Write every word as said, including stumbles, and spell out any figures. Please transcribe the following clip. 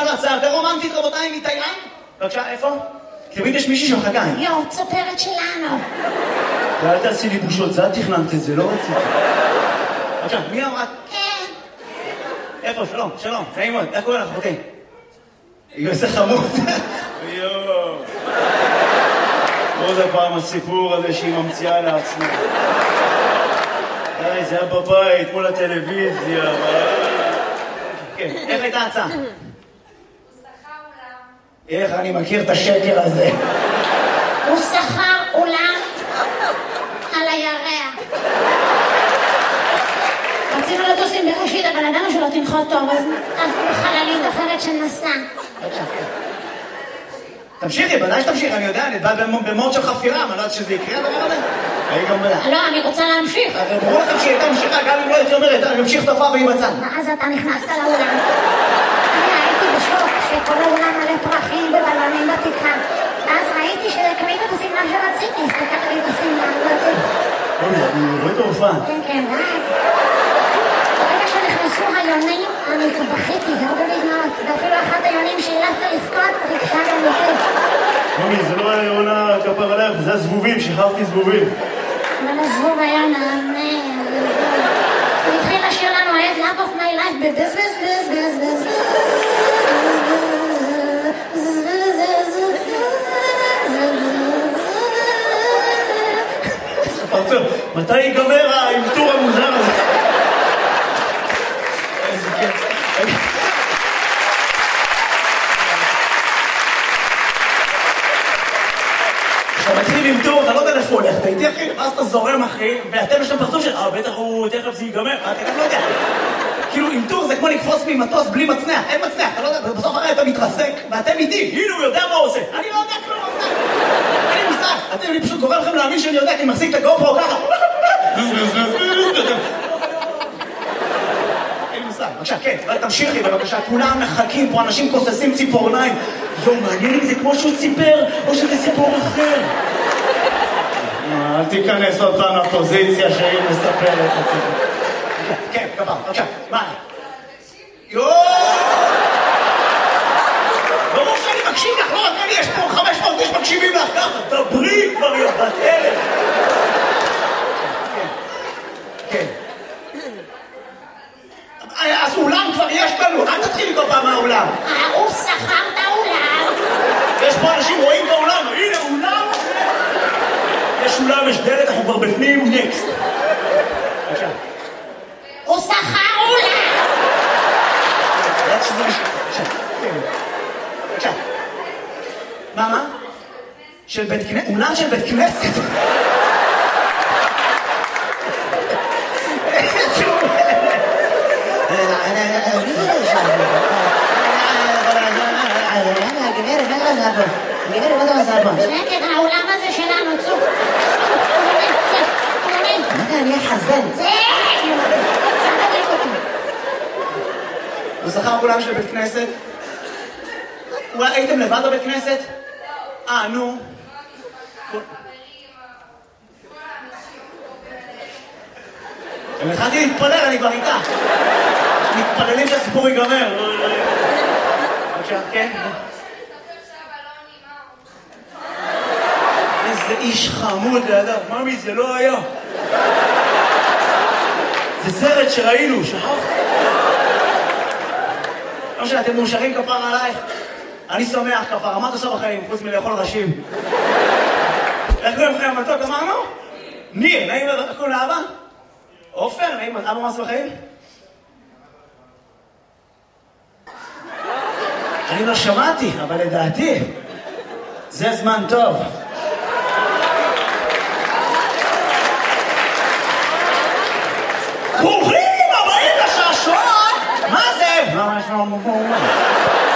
לנו הצעה יותר רומנטית, רבותיי, מתאילנד? בבקשה, איפה? תמיד יש מישהי שמחכה. יו, צופרת שלנו. ואל תעשי לי בושות, זה את תכננת את זה, לא רציתי. בבקשה, מי אמרה? כן. איפה? שלום, שלום, נעים מאוד, איך קוראים לך, אחותי? איזה חמוד. יואו. עוד הפעם הסיפור הזה שהיא ממציאה לעצמה. די, זה היה בבית, מול הטלוויזיה. כן, איך הייתה ההצעה? הוא שכר אולם. איך אני מכיר את השקר הזה? הוא שכר אולם על הירח. רצינו לטוס עם בראשית, אבל ידענו שלא תנחות טוב, אז בחללית אחרת שנסע. תמשיכי, בוודאי שתמשיכי, אני יודע, אני בא במוד של חפירה, אני לא יודעת שזה יקרה הדבר הזה. אני גם בדעה. לא, אני רוצה להמשיך. הרי ברור לכם שהיא הייתה ממשיכה, גם אם לא הייתי אומרת, אני ממשיך תופעה והיא בצד. ואז אתה נכנסת לאולם. אני הייתי בשוק שכל האולם מלא פרחים ובלונים בתקרה. ואז ראיתי שקנית את השמלה שרציתי, הסתכלתי את השמלה הזאת. אוי, אני רואה את ההופעה. כן, כן, ואז. ברגע שנכנסו היונים, אני בכיתי, גרדו לי דמעות, ואפילו אחת היונים שהילפת לבכות, ריגשה גם אותי. מומי, זה לא היה יונה כפר עליך, זה הזבובים, שחררתי זבובים. אבל הזבוב היה נענה. הוא התחיל לשיר לנו את Love of my life בבז בז בז בז בז פרצוף, מתי ייגמר האלתור המוזר הזה? איזה כיף. כשאתה מתחיל עם טור, אתה לא יודע איפה הולך, אתה איתי אחי, ואז אתה זורם אחי, ואתם יש להם פרצוף של, אה, בטח הוא, תכף זה ייגמר, אתה גם לא יודע. כאילו, עם טור זה כמו לקפוץ ממטוס בלי מצנח, אין מצנח, אתה לא יודע, בסוף הרי אתה מתרסק, ואתם איתי, הנה הוא יודע מה הוא עושה. אני לא יודע כלום, אני מושג, אתם, אני פשוט גורם לכם להאמין שאני יודע, כי אני מחזיק את הגופרו ככה. אין מושג, בבקשה, כן, תמשיכי בבקשה, כולם מחכים פה, אנשים כוססים ציפורניים. יום, מעניין אם זה כמו שהוא ציפר, או שזה סיפור אחר. אל תיכנס עוד פעם לפוזיציה שהיא מספרת את זה. כן, כפר, בבקשה, מה? יואו! ברור שאני מקשיב לך, לא רק אני, יש פה חמש מאות איש מקשיבים לך ככה, דברי כבר יא בת אלף. כן. אז אולם כבר יש לנו, אל תתחיל איתו פעם מהאולם. הוא שכר את האולם. יש פה אנשים רואים באולם, הנה אולם. יש אולם, יש דלת, אנחנו כבר בפנים, נקסט. בבקשה. הוא שכר אולם. יודעת שזה משהו. בבקשה. מה, מה? של בית כנסת? אולם של בית כנסת? גברת, מה זה מזל פה? שקט, האולם הזה שלנו, צוק. מה זה, אני אחזן? זה! תדליק אותי. הוא שכר אולם של בית כנסת? אולי הייתם לבד בבית כנסת? אה, נו. אם התחלתי להתפלל, אני כבר איתה. מתפללים שהסיפור ייגמר. בבקשה, כן? איזה איש חמוד לידיו. ממי, זה לא היה. זה סרט שראינו, שכחת? לא משנה, אתם מאושרים כפר עלייך? אני שמח כפר, מה אתה עושה בחיים, חוץ מלאכול ראשים? איך קוראים לכם המתוק, אמרנו? ניר, נעים, איך קוראים לאבא? עופר, נעים, אבא מה עושה בחיים? אני לא שמעתי, אבל לדעתי, זה זמן טוב.